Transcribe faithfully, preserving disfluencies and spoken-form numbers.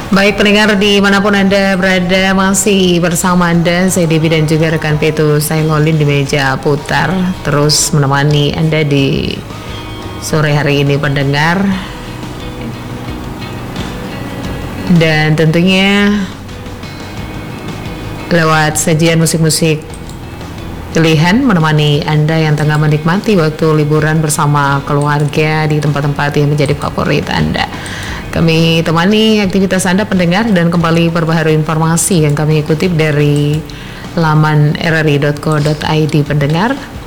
Baik pendengar dimanapun Anda berada, masih bersama Anda, saya Devi dan juga rekan Petu, saya Lolin di meja putar, terus menemani Anda di sore hari ini pendengar. Dan tentunya lewat sajian musik-musik pilihan menemani Anda yang tengah menikmati waktu liburan bersama keluarga di tempat-tempat yang menjadi favorit Anda. Kami temani aktivitas Anda pendengar dan kembali perbaharui informasi yang kami kutip dari laman r r i dot co dot i d pendengar.